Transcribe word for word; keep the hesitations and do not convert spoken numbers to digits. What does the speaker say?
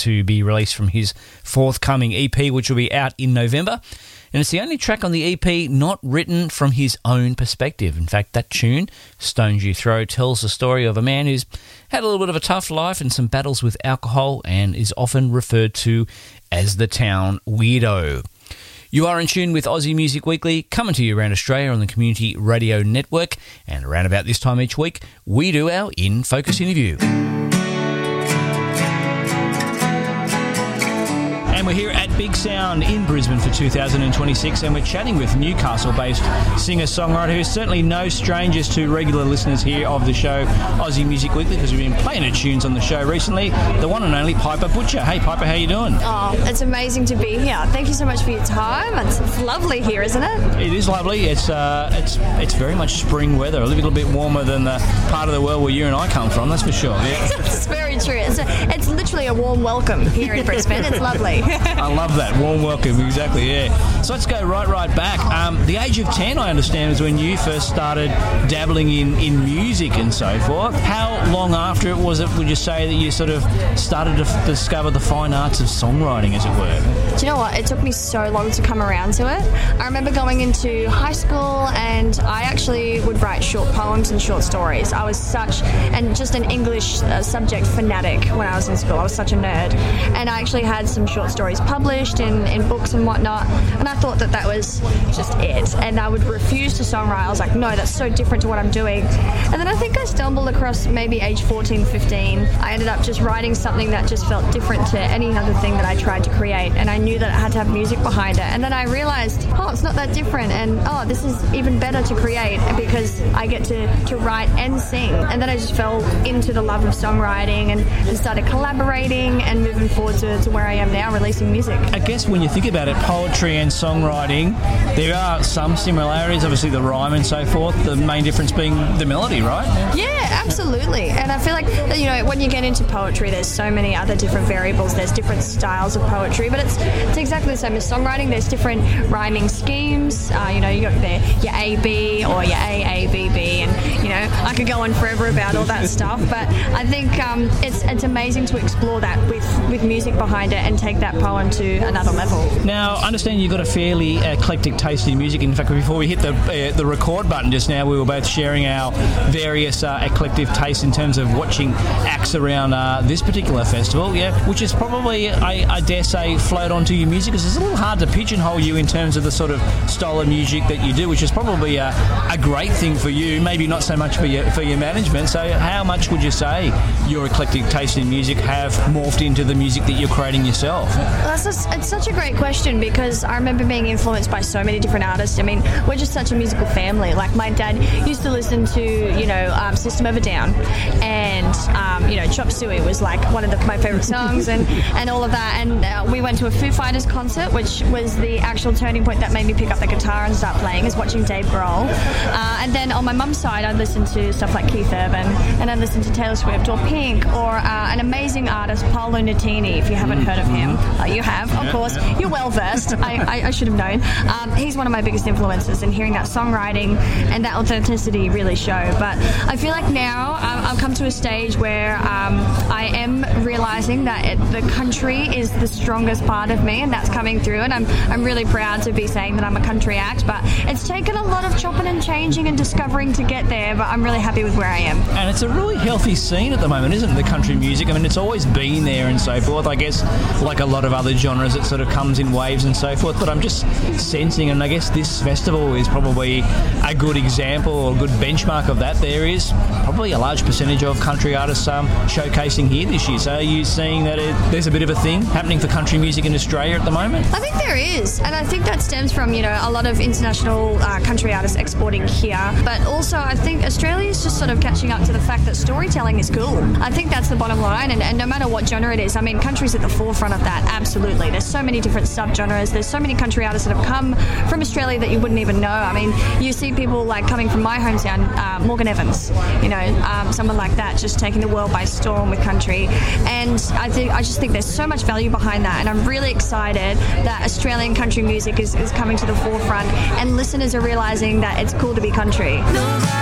to be released from his forthcoming E P, which will be out in November. And it's the only track on the E P not written from his own perspective. In fact, that tune, Stones You Throw, tells the story of a man who's had a little bit of a tough life and some battles with alcohol and is often referred to as the town weirdo. You are in tune with Aussie Music Weekly, coming to you around Australia on the Community Radio Network. And around about this time each week, we do our In Focus interview. And we're here at Big Sound in Brisbane for two thousand twenty-six, and we're chatting with Newcastle-based singer-songwriter who's certainly no strangers to regular listeners here of the show, Aussie Music Weekly, because we've been playing her tunes on the show recently, the one and only Piper Butcher. Hey, Piper, how you doing? Oh, it's amazing to be here. Thank you so much for your time. It's, it's lovely here, isn't it? It is lovely. It's uh, it's it's very much spring weather, a little bit warmer than the part of the world where you and I come from, that's for sure. Yeah. It's very true. It's, a, it's literally a warm welcome here in Brisbane. It's lovely. I love that. Warm welcome, exactly, yeah. So let's go right, right back. Um, the age of ten, I understand, is when you first started dabbling in, in music and so forth. How long after it was it, would you say, that you sort of started to f- discover the fine arts of songwriting, as it were? Do you know what? It took me so long to come around to it. I remember going into high school and I actually would write short poems and short stories. I was such, and just an English uh, subject fanatic when I was in school. I was such a nerd. And I actually had some short stories published in, in books and whatnot, and I thought that that was just it, and I would refuse to songwrite. I was like, no, that's so different to what I'm doing. And then I think I stumbled across maybe age fourteen, fifteen. I ended up just writing something that just felt different to any other thing that I tried to create, and I knew that it had to have music behind it. And then I realized, oh, it's not that different, and oh, this is even better to create because I get to, to write and sing. And then I just fell into the love of songwriting and, and started collaborating and moving forward to, to where I am now, releasing music. I guess when you think about it, poetry and songwriting, there are some similarities, obviously the rhyme and so forth, the main difference being the melody, right? Yeah, absolutely. And I feel like, you know, when you get into poetry, there's so many other different variables, there's different styles of poetry, but it's it's exactly the same as songwriting. There's different rhyming schemes, uh, you know, you got the, your A B or your A A B B, and, you know, I could go on forever about all that stuff, but I think um, it's it's amazing to explore that with, with music behind it and take that poem to another level. Now, I understand you've got a fairly eclectic taste in music. In fact, before we hit the uh, the record button just now, we were both sharing our various uh, eclectic tastes in terms of watching acts around uh, this particular festival, yeah, which is probably, I, I dare say, flowed onto your music, because it's a little hard to pigeonhole you in terms of the sort of style of music that you do, which is probably a, a great thing for you, maybe not so much for your, for your management. So how much would you say your eclectic taste in music have morphed into the music that you're creating yourself? Well, it's, just, it's such a great question, because I remember being influenced by so many different artists. I mean, we're just such a musical family. Like, my dad used to listen to, you know, um, System of a Down, and, um, you know, Chop Suey was like one of the, my favourite songs, and, and all of that. And uh, we went to a Foo Fighters concert, which was the actual turning point that made me pick up the guitar and start playing, is watching Dave Grohl. Uh, and then on my mum's side, I'd listen to stuff like Keith Urban, and I'd listen to Taylor Swift or Pink, or uh, an amazing artist, Paolo Nutini, if you haven't heard of him. Uh, you have, of course. You're well versed. I, I, I should have known. Um, he's one of my biggest influences, and hearing that songwriting and that authenticity really show. But I feel like now um, I've come to a stage where um, I am realising that it, the country is the strongest part of me, and that's coming through. And I'm I'm really proud to be saying that I'm a country act. But it's taken a lot of chopping and changing and discovering to get there. But I'm really happy with where I am. And it's a really healthy scene at the moment, isn't it? The country music. I mean, it's always been there and so forth. I guess, like a lot of other genres, it sort of comes in waves and so forth. But I'm just sensing, and I guess this festival is probably a good example or a good benchmark of that. There is probably a large percentage of country artists um, showcasing here this year. So are you seeing that it, there's a bit of a thing happening for country music in Australia at the moment? I think there is, and I think that stems from, you know, a lot of international uh, country artists exporting here, but also I think Australia is just sort of catching up to the fact that storytelling is cool. I think that's the bottom line, and, and no matter what genre it is, I mean, country's at the forefront of that, absolutely. There's so many different subgenres, there's so many country artists that have come from Australia that you wouldn't even know. I mean, you see people like coming from my hometown, uh, Morgan Evans, you know, um, someone like that, just taking the world by storm with country. And I think I just think there's so much value behind that, and I'm really excited that Australian country music is, is coming to the forefront, and listeners are realising that it's cool to be country.